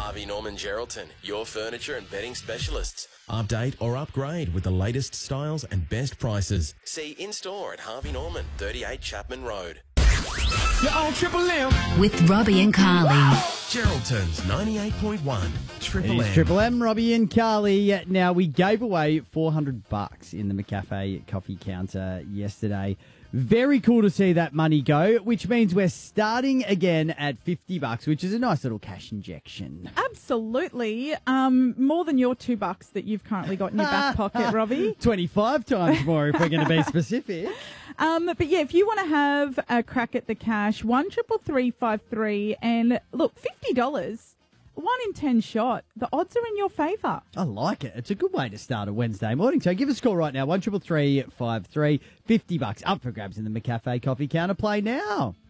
Harvey Norman Geraldton, your furniture and bedding specialists. Update or upgrade with the latest styles and best prices. See in-store at Harvey Norman, 38 Chapman Road. You're on Triple M. With Robbie and Carly. Geraldton's 98.1 Triple It is M. Triple M, Robbie and Carly. Now, we gave away $400 in the McCafe coffee counter yesterday. Very cool to see that money go, which means we're starting again at $50, which is a nice little cash injection. Absolutely. More than your $2 that you've currently got in your back pocket, Robbie. 25 times more if we're going to be specific. But yeah, if you want to have a crack at the cash, 1-333-53, and look, $50, 1 in 10 shot. The odds are in your favour. I like it. It's a good way to start a Wednesday morning. So give us a call right now, 1-333-53, $50 up for grabs in the McCafe coffee counter. Play now.